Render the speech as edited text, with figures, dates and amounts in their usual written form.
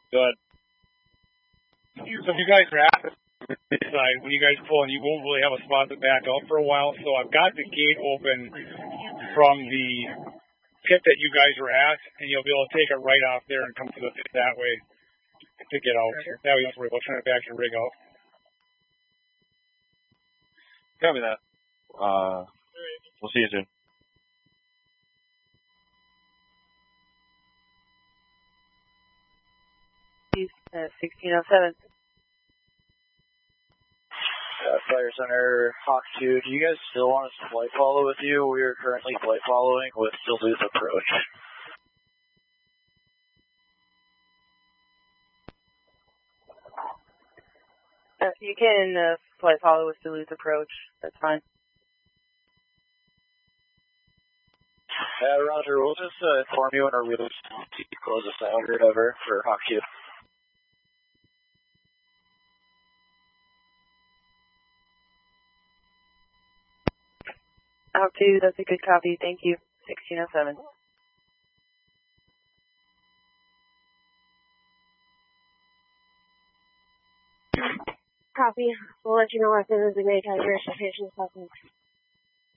Good. So if you guys are at this side, when you guys pull in, you won't really have a spot to back up for a while. So I've got the gate open from the pit that you guys were at, and you'll be able to take it right off there and come to the pit that way to get out. That way you don't have to worry about trying to back your rig out. Copy that. We'll see you soon. He's 1607. Fire Center, Hawk 2, do you guys still want us to flight follow with you? We are currently flight following with Duluth approach. You can flight follow with Duluth approach. That's fine. Roger, we'll just inform you when our wheels close us out or whatever for Hawk 2. Hawk 2, that's a good copy. Thank you. 1607. Copy. We'll let you know as soon as we make your expectations possible.